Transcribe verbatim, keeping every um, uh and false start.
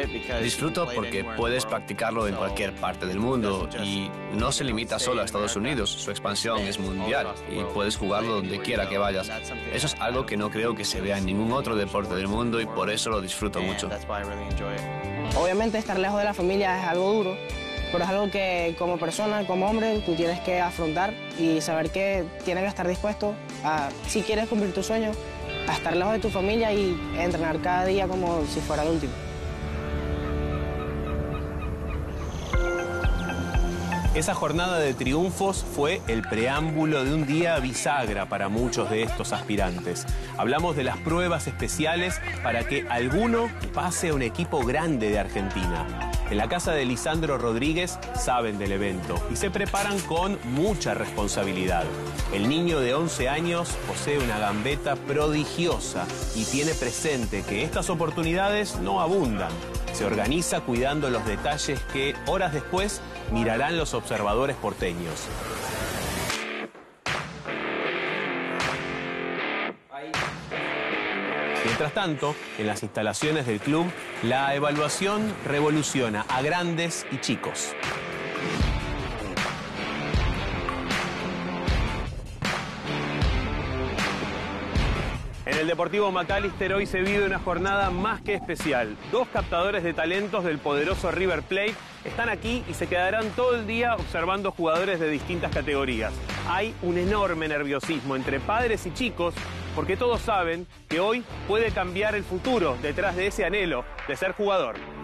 Disfruto porque puedes practicarlo en cualquier parte del mundo y no se limita solo a Estados Unidos, su expansión es mundial y puedes jugarlo donde quiera que vayas. Eso es algo que no creo que se vea en ningún otro deporte del mundo y por eso lo disfruto mucho. Obviamente estar lejos de la familia es algo duro, pero es algo que como persona, como hombre, tú tienes que afrontar y saber que tienes que estar dispuesto a, si quieres cumplir tus sueños, a estar lejos de tu familia y entrenar cada día como si fuera el último. Esa jornada de triunfos fue el preámbulo de un día bisagra para muchos de estos aspirantes. Hablamos de las pruebas especiales para que alguno pase a un equipo grande de Argentina. En la casa de Lisandro Rodríguez saben del evento y se preparan con mucha responsabilidad. El niño de once años posee una gambeta prodigiosa y tiene presente que estas oportunidades no abundan. Se organiza cuidando los detalles que horas después mirarán los observadores porteños. Mientras tanto, en las instalaciones del club, la evaluación revoluciona a grandes y chicos. En el Deportivo Macalister hoy se vive una jornada más que especial. Dos captadores de talentos del poderoso River Plate están aquí y se quedarán todo el día observando jugadores de distintas categorías. Hay un enorme nerviosismo entre padres y chicos porque todos saben que hoy puede cambiar el futuro detrás de ese anhelo de ser jugador.